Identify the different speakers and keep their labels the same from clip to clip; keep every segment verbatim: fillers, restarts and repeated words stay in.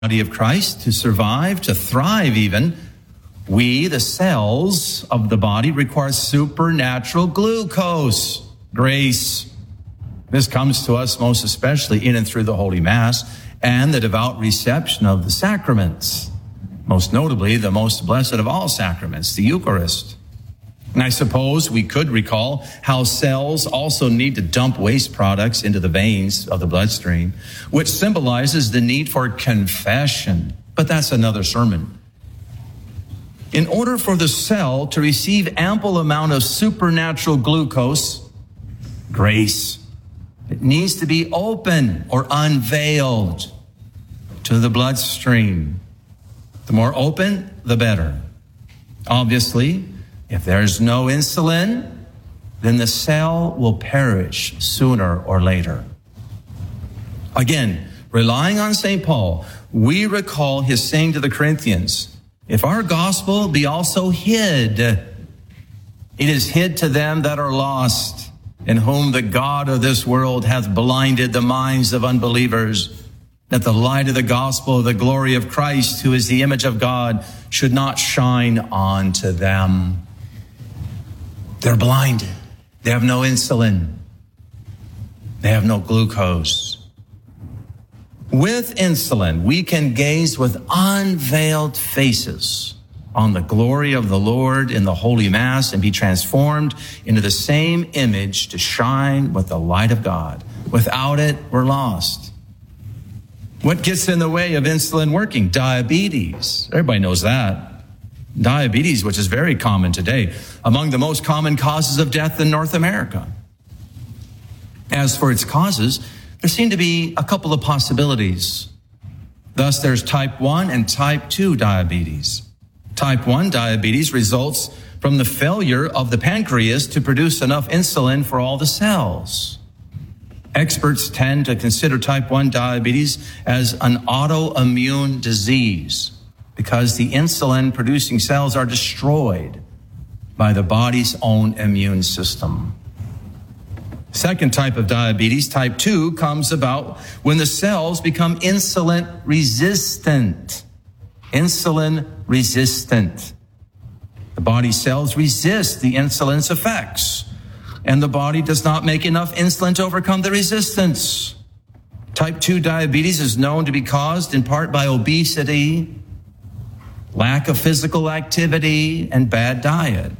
Speaker 1: body of Christ, to survive, to thrive even, we, the cells of the body, require supernatural glucose, grace. This comes to us most especially in and through the Holy Mass and the devout reception of the sacraments, most notably the most blessed of all sacraments, the Eucharist. And I suppose we could recall how cells also need to dump waste products into the veins of the bloodstream, which symbolizes the need for confession. But that's another sermon. In order for the cell to receive ample amount of supernatural glucose, grace, it needs to be open or unveiled to the bloodstream. The more open, the better. Obviously, if there's no insulin, then the cell will perish sooner or later. Again, relying on Saint Paul, we recall his saying to the Corinthians, if our gospel be also hid, it is hid to them that are lost, in whom the God of this world hath blinded the minds of unbelievers, that the light of the gospel of the glory of Christ, who is the image of God, should not shine on to them. They're blinded. They have no insulin. They have no glucose. With insulin, we can gaze with unveiled faces on the glory of the Lord in the Holy Mass and be transformed into the same image to shine with the light of God. Without it, we're lost. What gets in the way of insulin working? Diabetes. Everybody knows that. Diabetes, which is very common today, among the most common causes of death in North America. As for its causes, there seem to be a couple of possibilities. Thus, there's type one and type two diabetes. Type one diabetes results from the failure of the pancreas to produce enough insulin for all the cells. Experts tend to consider type one diabetes as an autoimmune disease because the insulin-producing cells are destroyed by the body's own immune system. Second type of diabetes, type two, comes about when the cells become insulin resistant. Insulin resistant. The body cells resist the insulin's effects, and the body does not make enough insulin to overcome the resistance. Type two diabetes is known to be caused in part by obesity, lack of physical activity, and bad diet.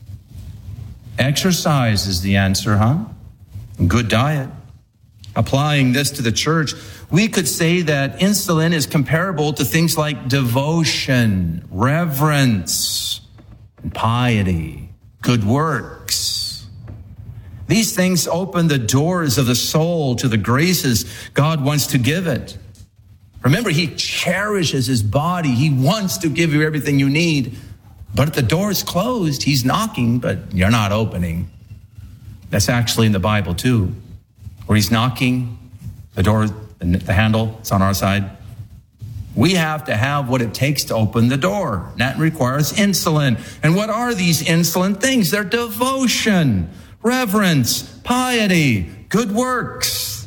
Speaker 1: Exercise is the answer, huh? Good diet. Applying this to the church, we could say that insulin is comparable to things like devotion, reverence, and piety, good works. These things open the doors of the soul to the graces God wants to give it. Remember, he cherishes his body. He wants to give you everything you need. But if the door is closed, he's knocking, but you're not opening. That's actually in the Bible too, where he's knocking, the door, the handle, it's on our side. We have to have what it takes to open the door. That requires insulin. And what are these insulin things? They're devotion, reverence, piety, good works.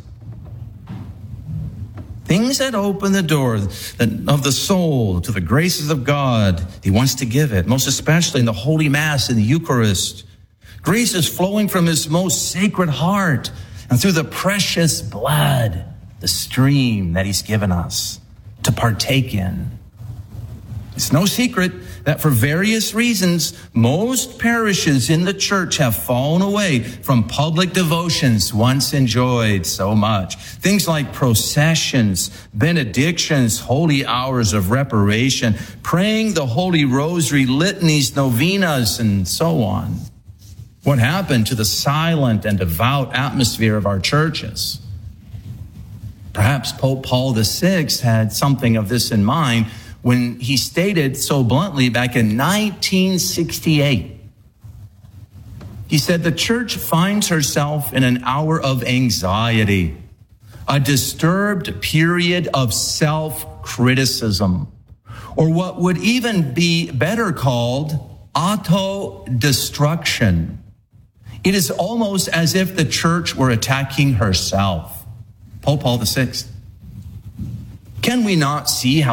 Speaker 1: Things that open the door of the soul to the graces of God. He wants to give it, most especially in the Holy Mass, in the Eucharist. Grace is flowing from his most sacred heart and through the precious blood, the stream that he's given us to partake in. It's no secret that for various reasons, most parishes in the church have fallen away from public devotions once enjoyed so much. Things like processions, benedictions, holy hours of reparation, praying the Holy Rosary, litanies, novenas, and so on. What happened to the silent and devout atmosphere of our churches? Perhaps Pope Paul the Sixth had something of this in mind when he stated so bluntly back in nineteen sixty-eight. He said, the church finds herself in an hour of anxiety, a disturbed period of self-criticism, or what would even be better called auto-destruction. It is almost as if the church were attacking herself. Pope Paul the Sixth. Can we not see how